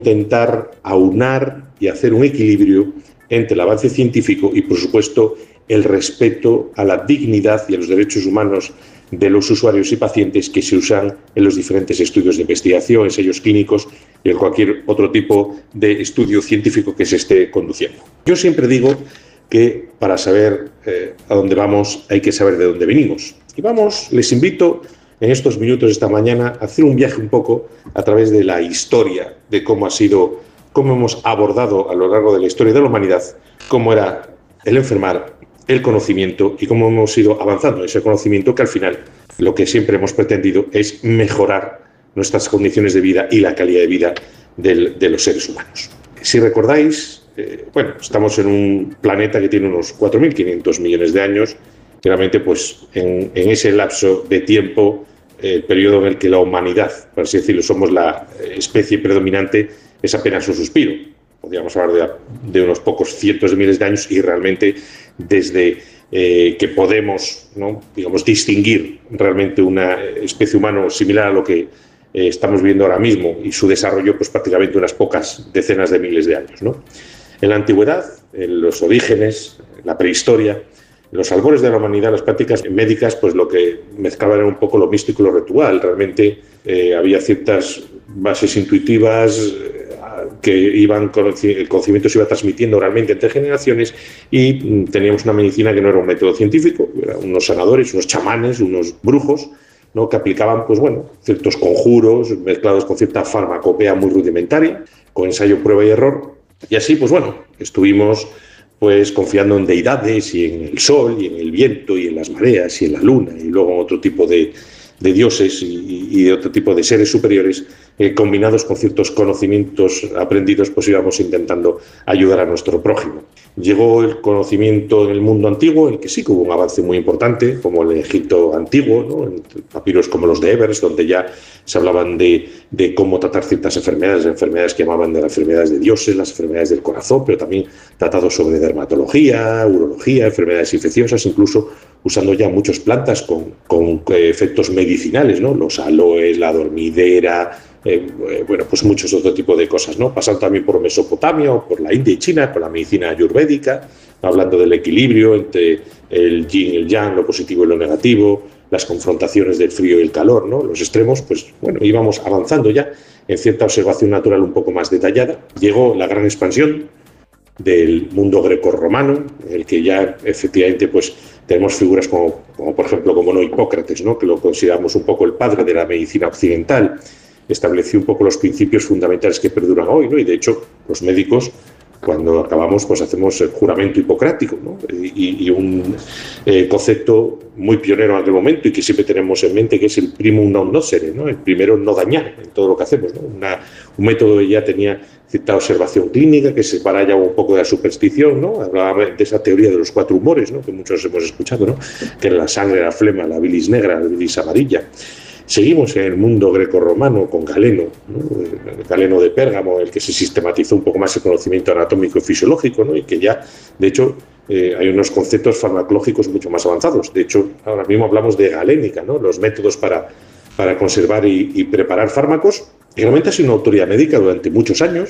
intentar aunar y hacer un equilibrio entre el avance científico y, por supuesto, el respeto a la dignidad y a los derechos humanos de los usuarios y pacientes que se usan en los diferentes estudios de investigación, ensayos clínicos y en cualquier otro tipo de estudio científico que se esté conduciendo. Yo siempre digo que para saber a dónde vamos hay que saber de dónde venimos. Y les invito en estos minutos de esta mañana a hacer un viaje un poco a través de la historia, de cómo hemos abordado a lo largo de la historia de la humanidad, cómo era el enfermar, el conocimiento y cómo hemos ido avanzando en ese conocimiento, que al final lo que siempre hemos pretendido es mejorar nuestras condiciones de vida y la calidad de vida de los seres humanos. Si recordáis, estamos en un planeta que tiene unos 4.500 millones de años. Realmente, pues en ese lapso de tiempo, el periodo en el que la humanidad, por así decirlo, somos la especie predominante, es apenas un suspiro. Podríamos hablar de unos pocos cientos de miles de años, y realmente desde que podemos, distinguir realmente una especie humana similar a lo que estamos viendo ahora mismo, y su desarrollo, pues prácticamente unas pocas decenas de miles de años, ¿no? En la antigüedad, en los orígenes, en la prehistoria, en los albores de la humanidad, las prácticas médicas, pues lo que mezclaban era un poco lo místico y lo ritual. Realmente había ciertas bases intuitivas que el conocimiento se iba transmitiendo oralmente entre generaciones, y teníamos una medicina que no era un método científico, eran unos sanadores, unos chamanes, unos brujos, ¿no?, que aplicaban ciertos conjuros mezclados con cierta farmacopea muy rudimentaria, con ensayo, prueba y error. Y así, estuvimos confiando en deidades y en el sol y en el viento y en las mareas y en la luna, y luego en otro tipo de dioses y de otro tipo de seres superiores, combinados con ciertos conocimientos aprendidos, pues íbamos intentando ayudar a nuestro prójimo. Llegó el conocimiento en el mundo antiguo, en el que sí que hubo un avance muy importante, como el Egipto antiguo, ¿no?, en papiros como los de Ebers, donde ya se hablaban de cómo tratar ciertas enfermedades que llamaban de las enfermedades de dioses, las enfermedades del corazón, pero también tratados sobre dermatología, urología, enfermedades infecciosas, incluso usando ya muchas plantas con efectos medicinales, ¿no?, los aloes, la dormidera, muchos otro tipo de cosas, ¿no? Pasando también por Mesopotamia o por la India y China, con la medicina ayurvédica, hablando del equilibrio entre el yin y el yang, lo positivo y lo negativo, las confrontaciones del frío y el calor, ¿no?, los extremos. Íbamos avanzando ya en cierta observación natural un poco más detallada. Llegó la gran expansión del mundo grecorromano, en el que ya efectivamente tenemos figuras como por ejemplo Hipócrates, ¿no?, que lo consideramos un poco el padre de la medicina occidental. Estableció un poco los principios fundamentales que perduran hoy, ¿no? Y de hecho los médicos, cuando acabamos, hacemos el juramento hipocrático, ¿no? Y un concepto muy pionero en aquel momento, y que siempre tenemos en mente, que es el primum non nocere, ¿no?, el primero no dañar en todo lo que hacemos, ¿no? Un método que ya tenía cierta observación clínica, que se separa ya un poco de la superstición, ¿no? Hablaba de esa teoría de los 4 humores, ¿no?, que muchos hemos escuchado, ¿no?, que era la sangre, la flema, la bilis negra, la bilis amarilla. Seguimos en el mundo grecorromano con Galeno, ¿no?, Galeno de Pérgamo, el que se sistematizó un poco más el conocimiento anatómico y fisiológico, ¿no?, y que ya, de hecho, hay unos conceptos farmacológicos mucho más avanzados. De hecho, ahora mismo hablamos de galénica, ¿no?, los métodos para conservar y preparar fármacos. Y realmente ha sido una autoridad médica durante muchos años,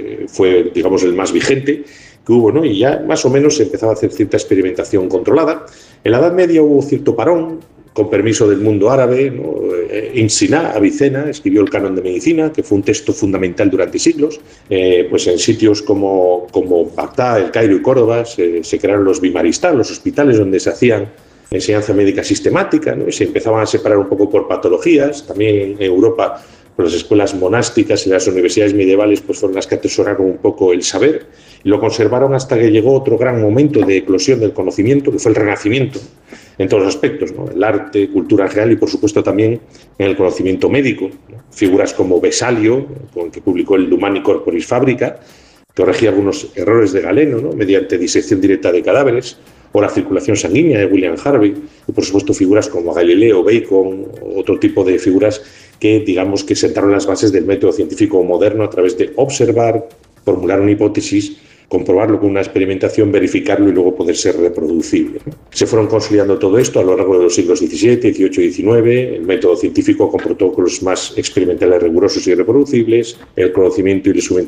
fue, digamos, el más vigente que hubo, ¿no?, y ya más o menos se empezaba a hacer cierta experimentación controlada. En la Edad Media hubo cierto parón, con permiso del mundo árabe, ¿no? Ibn Sina, Avicena, escribió el Canon de Medicina, que fue un texto fundamental durante siglos. En sitios como Bagdad, El Cairo y Córdoba se crearon los bimaristas, los hospitales donde se hacían enseñanza médica sistemática, ¿no?, y se empezaban a separar un poco por patologías. También en Europa, las escuelas monásticas y las universidades medievales fueron las que atesoraron un poco el saber y lo conservaron hasta que llegó otro gran momento de eclosión del conocimiento, que fue el Renacimiento, en todos los aspectos, ¿no?, el arte, cultura real y, por supuesto, también en el conocimiento médico, ¿no? Figuras como Vesalio, con el que publicó el Humani Corporis Fabrica, que corregía algunos errores de Galeno, ¿no?, mediante disección directa de cadáveres, o la circulación sanguínea de William Harvey, y, por supuesto, figuras como Galileo, Bacon, otro tipo de figuras que, digamos, que sentaron las bases del método científico moderno a través de observar, formular una hipótesis, comprobarlo con una experimentación, verificarlo y luego poder ser reproducible, ¿no? Se fueron consolidando todo esto a lo largo de los siglos XVII, XVIII y XIX, el método científico con protocolos más experimentales, rigurosos y reproducibles, el conocimiento y el